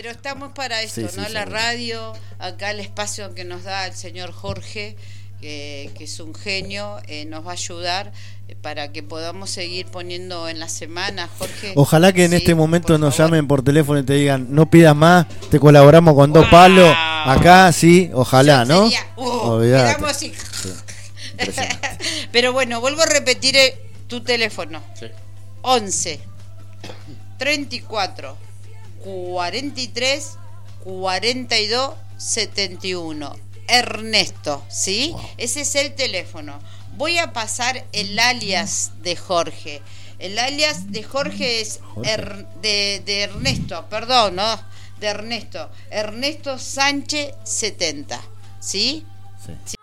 pero estamos para esto, Sí, ¿no? sí, La seguro. radio, acá el espacio que nos da el señor Jorge, que es un genio, nos va a ayudar para que podamos seguir poniendo en la semana, Jorge. Ojalá que en Sí, este momento por nos favor. llamen por teléfono y te digan, no pidas más, te colaboramos con 2 palos. Acá sí, ojalá, Yo ¿no? sería, Olvidate. quedamos así. Sí, impresionante. Pero bueno, vuelvo a repetir tu teléfono. Sí. 11 34 43 42 71. Ernesto, ¿sí? Wow. Ese es el teléfono. Voy a pasar el alias de Jorge. El alias de Jorge es Jorge. de Ernesto, perdón, ¿no? De Ernesto. Ernesto Sánchez 70, ¿sí? Sí.